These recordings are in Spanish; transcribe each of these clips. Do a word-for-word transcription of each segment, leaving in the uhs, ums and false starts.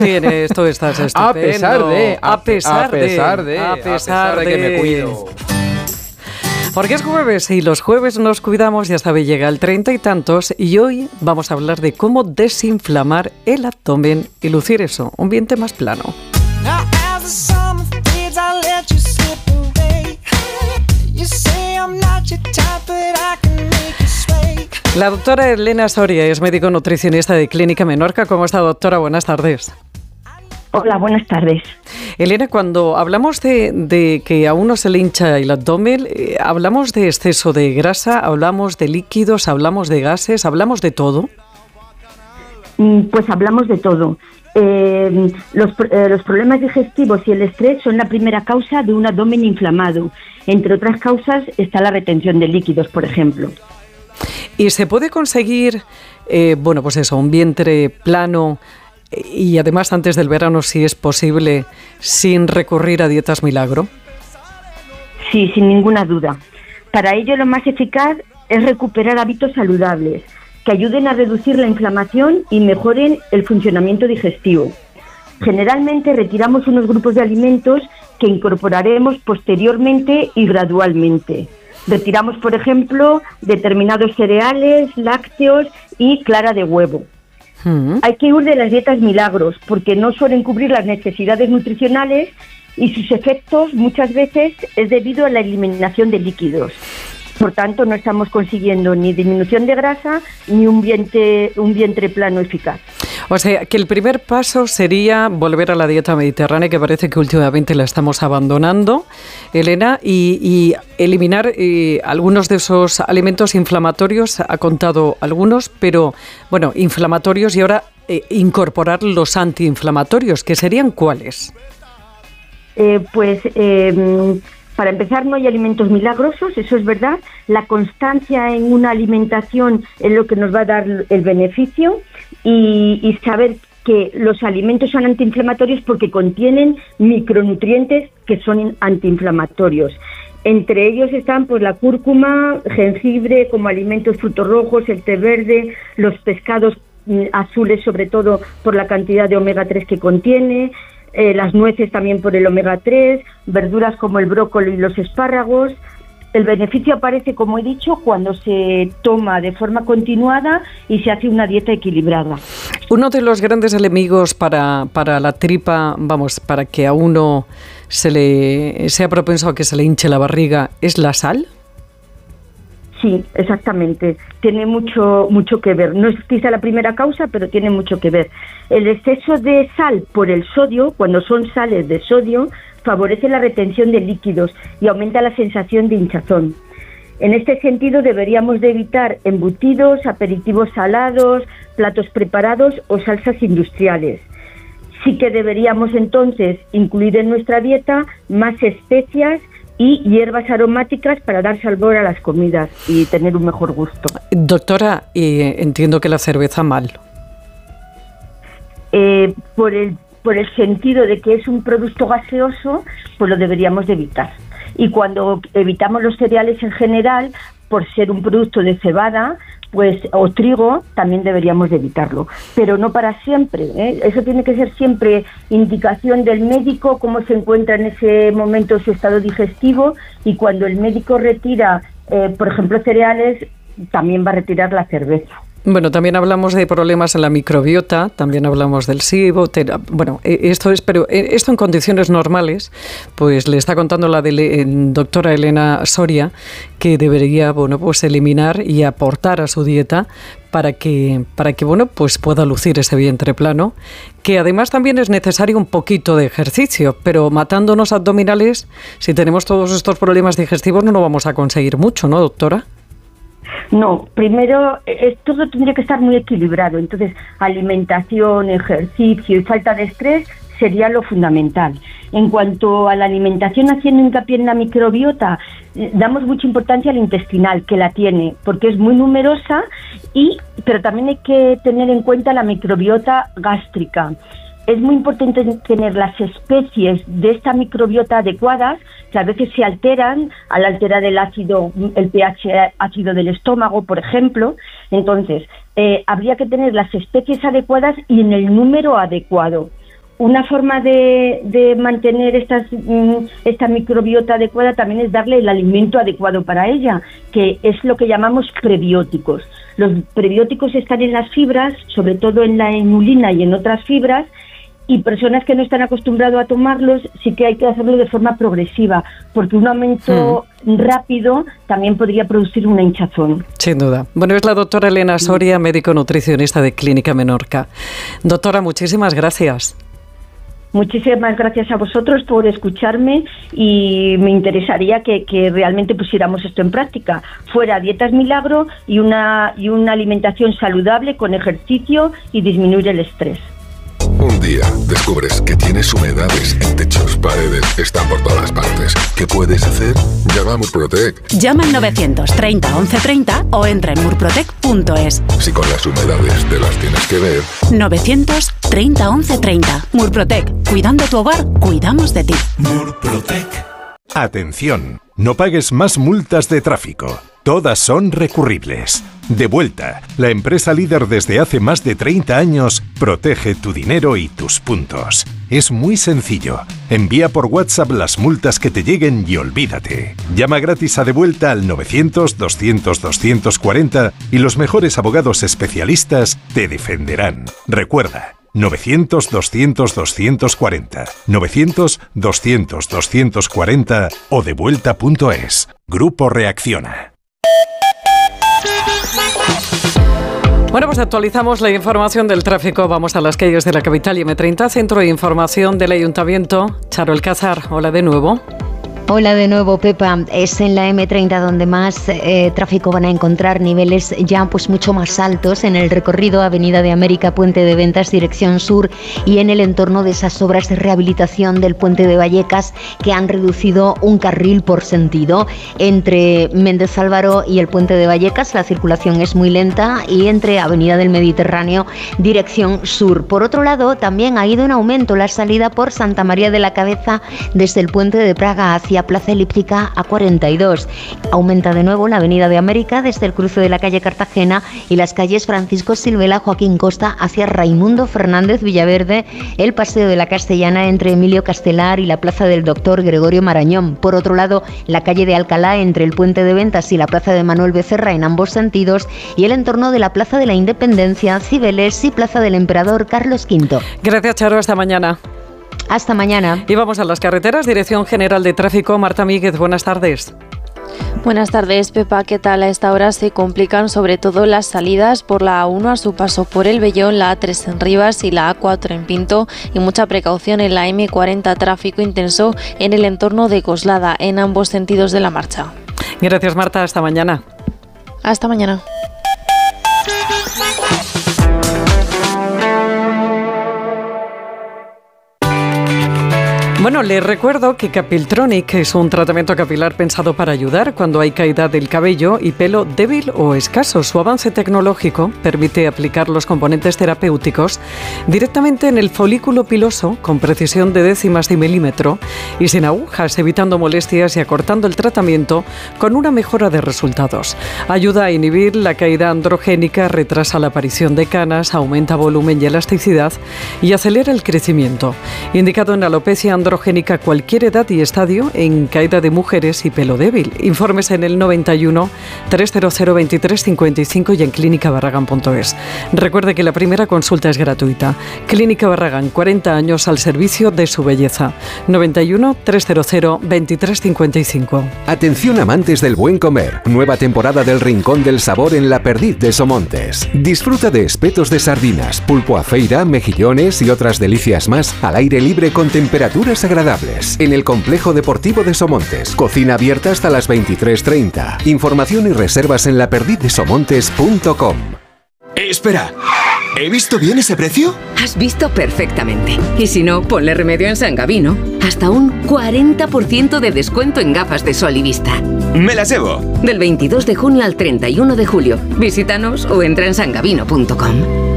Tienes, tú estás estupendo. A pesar de, a, a pesar, a pesar de, a pesar, a pesar de, de que me cuido. Porque es jueves y los jueves nos cuidamos, ya sabe, llega el treinta y tantos y hoy vamos a hablar de cómo desinflamar el abdomen y lucir eso, un vientre más plano. La doctora Elena Soria es médico nutricionista de Clínica Menorca. ¿Cómo está, doctora? Buenas tardes. Hola, buenas tardes. Elena, cuando hablamos de, de que a uno se le hincha el abdomen, eh, ¿hablamos de exceso de grasa, hablamos de líquidos, hablamos de gases, hablamos de todo? Pues hablamos de todo. Eh, los, eh, los problemas digestivos y el estrés son la primera causa de un abdomen inflamado. Entre otras causas está la retención de líquidos, por ejemplo. ¿Y se puede conseguir, eh, bueno, pues eso, un vientre plano y además antes del verano, si es posible, sin recurrir a dietas milagro? Sí, sin ninguna duda. Para ello lo más eficaz es recuperar hábitos saludables que ayuden a reducir la inflamación y mejoren el funcionamiento digestivo. Generalmente retiramos unos grupos de alimentos que incorporaremos posteriormente y gradualmente. Retiramos, por ejemplo, determinados cereales, lácteos y clara de huevo. Mm. Hay que huir de las dietas milagros porque no suelen cubrir las necesidades nutricionales y sus efectos muchas veces es debido a la eliminación de líquidos. Por tanto, no estamos consiguiendo ni disminución de grasa ni un vientre, un vientre plano eficaz. O sea, que el primer paso sería volver a la dieta mediterránea, que parece que últimamente la estamos abandonando, Elena, y, y eliminar eh, algunos de esos alimentos inflamatorios. Ha contado algunos, pero, bueno, inflamatorios, y ahora eh, incorporar los antiinflamatorios, ¿que serían cuáles? Eh, pues... Eh, Para empezar, no hay alimentos milagrosos, eso es verdad. La constancia en una alimentación es lo que nos va a dar el beneficio y, y saber que los alimentos son antiinflamatorios porque contienen micronutrientes que son antiinflamatorios. Entre ellos están pues la cúrcuma, jengibre como alimentos, frutos rojos, el té verde, los pescados azules sobre todo por la cantidad de omega tres que contiene, Eh, las nueces también por el omega tres, verduras como el brócoli y los espárragos. El beneficio aparece, como he dicho, cuando se toma de forma continuada y se hace una dieta equilibrada. Uno de los grandes enemigos para, para la tripa, vamos, para que a uno se le sea propenso a que se le hinche la barriga, ¿es la sal? Sí, exactamente. Tiene mucho mucho que ver. No es quizá la primera causa, pero tiene mucho que ver. El exceso de sal por el sodio, cuando son sales de sodio, favorece la retención de líquidos y aumenta la sensación de hinchazón. En este sentido, deberíamos de evitar embutidos, aperitivos salados, platos preparados o salsas industriales. Sí que deberíamos entonces incluir en nuestra dieta más especias y hierbas aromáticas para dar sabor a las comidas y tener un mejor gusto. Doctora, eh, entiendo que la cerveza mal. Eh, por el por el sentido de que es un producto gaseoso, pues lo deberíamos de evitar. Y cuando evitamos los cereales en general, por ser un producto de cebada, pues o trigo, también deberíamos de evitarlo, pero no para siempre, ¿eh? Eso tiene que ser siempre indicación del médico, cómo se encuentra en ese momento su estado digestivo, y cuando el médico retira, eh, por ejemplo, cereales, también va a retirar la cerveza. Bueno, también hablamos de problemas en la microbiota, también hablamos del SIBO, tera, bueno, esto es, pero esto en condiciones normales, pues le está contando la de, eh, doctora Elena Soria, que debería, bueno, pues eliminar y aportar a su dieta para que, para que, bueno, pues pueda lucir ese vientre plano, que además también es necesario un poquito de ejercicio, pero matándonos abdominales, si tenemos todos estos problemas digestivos, no lo vamos a conseguir mucho, ¿no, doctora? No, primero eh, todo tendría que estar muy equilibrado, entonces alimentación, ejercicio y falta de estrés sería lo fundamental. En cuanto a la alimentación, haciendo hincapié en la microbiota, eh, damos mucha importancia al intestinal, que la tiene, porque es muy numerosa, y pero también hay que tener en cuenta la microbiota gástrica. Es muy importante tener las especies de esta microbiota adecuadas, que a veces se alteran al alterar el ácido, el pH ácido del estómago, por ejemplo. Entonces, eh, habría que tener las especies adecuadas y en el número adecuado. una forma de, de mantener estas, esta microbiota adecuada también es darle el alimento adecuado para ella, que es lo que llamamos prebióticos. Los prebióticos están en las fibras, sobre todo en la inulina y en otras fibras, y personas que no están acostumbrados a tomarlos sí que hay que hacerlo de forma progresiva, porque un aumento mm. rápido también podría producir una hinchazón. Sin duda. Bueno, es la doctora Elena Soria, médico nutricionista de Clínica Menorca. Doctora, muchísimas gracias. Muchísimas gracias a vosotros por escucharme, y me interesaría que, que realmente pusiéramos esto en práctica. Fuera dietas milagro y una, y una alimentación saludable con ejercicio y disminuir el estrés. Un día descubres que tienes humedades en techos, paredes, están por todas partes. ¿Qué puedes hacer? Llama a Murprotec. Llama al novecientos treinta once treinta o entra en murprotec punto es. Si con las humedades te las tienes que ver. novecientos treinta once treinta. Murprotec. Cuidando tu hogar, cuidamos de ti. Murprotec. Atención, no pagues más multas de tráfico. Todas son recurribles. Devuelta, la empresa líder desde hace más de treinta años, protege tu dinero y tus puntos. Es muy sencillo. Envía por WhatsApp las multas que te lleguen y olvídate. Llama gratis a Devuelta al novecientos doscientos doscientos cuarenta y los mejores abogados especialistas te defenderán. Recuerda, novecientos doscientos doscientos cuarenta, novecientos doscientos doscientos cuarenta o devuelta punto es. Grupo Reacciona. Bueno, pues actualizamos la información del tráfico. Vamos a las calles de la capital y eme treinta, Centro de Información del Ayuntamiento. Charo Alcázar, hola de nuevo. Hola de nuevo, Pepa. Es en la eme treinta donde más eh, tráfico van a encontrar, niveles ya pues mucho más altos en el recorrido Avenida de América, Puente de Ventas, dirección sur, y en el entorno de esas obras de rehabilitación del Puente de Vallecas que han reducido un carril por sentido. Entre Méndez Álvaro y el Puente de Vallecas la circulación es muy lenta, y entre Avenida del Mediterráneo, dirección sur. Por otro lado, también ha ido en aumento la salida por Santa María de la Cabeza desde el Puente de Praga hacia Plaza Elíptica A cuarenta y dos. Aumenta de nuevo la Avenida de América desde el cruce de la calle Cartagena y las calles Francisco Silvela, Joaquín Costa hacia Raimundo Fernández Villaverde, el Paseo de la Castellana entre Emilio Castelar y la Plaza del Doctor Gregorio Marañón. Por otro lado, la calle de Alcalá entre el Puente de Ventas y la Plaza de Manuel Becerra en ambos sentidos, y el entorno de la Plaza de la Independencia, Cibeles y Plaza del Emperador Carlos quinto. Gracias, Charo. Hasta mañana. Hasta mañana. Y vamos a las carreteras. Dirección General de Tráfico, Marta Míguez, buenas tardes. Buenas tardes, Pepa. ¿Qué tal? A esta hora se complican sobre todo las salidas por la A uno a su paso por el Vellón, la A tres en Rivas y la A cuatro en Pinto, y mucha precaución en la eme cuarenta, tráfico intenso en el entorno de Coslada, en ambos sentidos de la marcha. Gracias, Marta. Hasta mañana. Hasta mañana. Bueno, les recuerdo que Capiltronic es un tratamiento capilar pensado para ayudar cuando hay caída del cabello y pelo débil o escaso. Su avance tecnológico permite aplicar los componentes terapéuticos directamente en el folículo piloso con precisión de décimas de milímetro y sin agujas, evitando molestias y acortando el tratamiento con una mejora de resultados. Ayuda a inhibir la caída androgénica, retrasa la aparición de canas, aumenta volumen y elasticidad y acelera el crecimiento. Indicado en alopecia androgénica a cualquier edad y estadio, en caída de mujeres y pelo débil. Informes en el noventa y uno, trescientos veintitrés cincuenta y cinco y en clínica barragán punto es. Recuerde que la primera consulta es gratuita. Clínica Barragán, cuarenta años al servicio de su belleza. noventa y uno, trescientos veintitrés cincuenta y cinco. Atención amantes del buen comer. Nueva temporada del Rincón del Sabor en La Perdiz de Somontes. Disfruta de espetos de sardinas, pulpo a feira, mejillones y otras delicias más al aire libre con temperaturas agradables. En el Complejo Deportivo de Somontes. Cocina abierta hasta las veintitrés treinta. Información y reservas en la perdiz de somontes punto com. Espera, ¿he visto bien ese precio? Has visto perfectamente. Y si no, ponle remedio en San Gabino. Hasta un cuarenta por ciento de descuento en gafas de sol y vista. ¡Me las llevo! Del veintidós de junio al treinta y uno de julio. Visítanos o entra en san gabino punto com.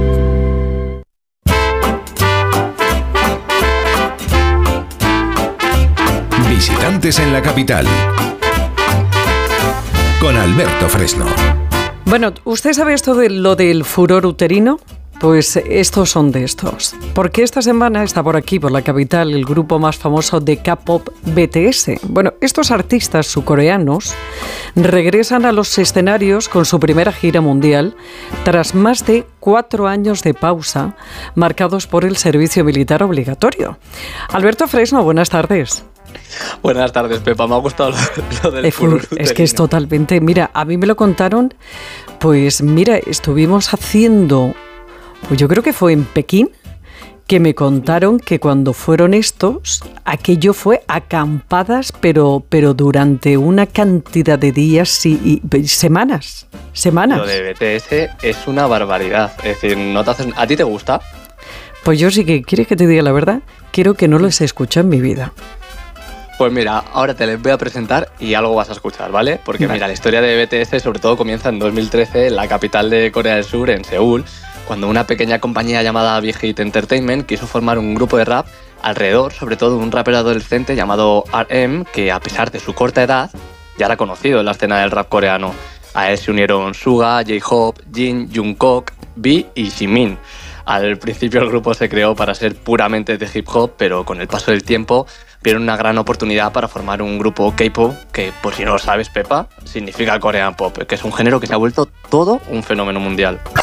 Visitantes en la capital. Con Alberto Fresno. Bueno, ¿usted sabe esto de lo del furor uterino? Pues estos son de estos. Porque esta semana está por aquí, por la capital, el grupo más famoso de K-pop, B T S. Bueno, estos artistas surcoreanos regresan a los escenarios con su primera gira mundial tras más de cuatro años de pausa marcados por el servicio militar obligatorio. Alberto Fresno, buenas tardes. Buenas tardes, Pepa. Me ha gustado lo, lo del furor. Es que es totalmente... Mira, a mí me lo contaron, pues mira, estuvimos haciendo... Pues yo creo que fue en Pekín, que me contaron que cuando fueron estos, aquello fue acampadas, pero, pero durante una cantidad de días y, y semanas, semanas. Lo de B T S es una barbaridad. Es decir, no te haces... ¿A ti te gusta? Pues yo sí que, ¿quieres que te diga la verdad? Quiero que no los he escuchado en mi vida. Pues mira, ahora te les voy a presentar y algo vas a escuchar, ¿vale? Porque vale. Mira, la historia de B T S sobre todo comienza en dos mil trece en la capital de Corea del Sur, en Seúl, cuando una pequeña compañía llamada Big Hit Entertainment quiso formar un grupo de rap alrededor, sobre todo, de un rapero adolescente llamado R M, que a pesar de su corta edad, ya era conocido en la escena del rap coreano. A él se unieron Suga, J-Hope, Jin, Jungkook, V y Jimin. Al principio el grupo se creó para ser puramente de hip hop, pero con el paso del tiempo vieron una gran oportunidad para formar un grupo K-pop, que por si no lo sabes, Pepa, significa Korean Pop, que es un género que se ha vuelto todo un fenómeno mundial.